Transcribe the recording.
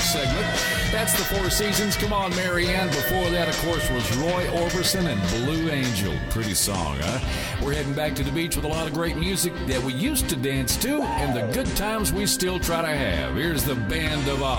segment. That's the Four Seasons. Come on, Marianne. Before that, of course, was Roy Orbison and Blue Angel. Pretty song, huh? We're heading back to the beach with a lot of great music that we used to dance to and the good times we still try to have. Here's the Band of Oz.